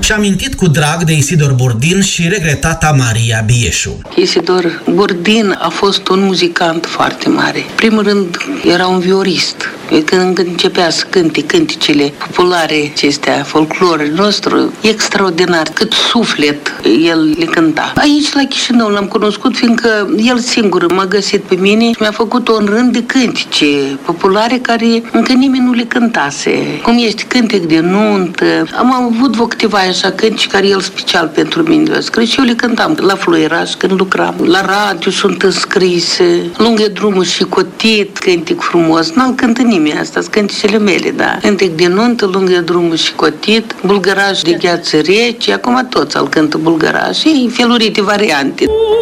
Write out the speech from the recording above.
și-a amintit cu drag de Isidor Burdin și regretata Maria Bieșu. Isidor Burdin a fost un muzicant foarte mare. În primul rând, era un viorist. Când începea să cânte cânticele populare acestea, folclorul nostru, extraordinar, cât suflet el le cânta. Aici, la Chișinău, l-am cunoscut, fiindcă el singur m-a găsit pe mine și mi-a făcut un rând de cântice populare care încă nimeni nu le cântase. Cum este cântec de nuntă. Am avut câteva așa cântici care el special pentru mine le-a scris și eu le cântam la Fluieraș când lucram. La radio sunt înscrise, Lungă drumul și cotit, cântec frumos. N-am cântat nimeni, astea sunt cânticele mele, da. Cântec de nuntă, Lungă drumul și cotit, Bulgăraș de gheață rece, acum toți îl cântă Bulgăraș, și felurite variante.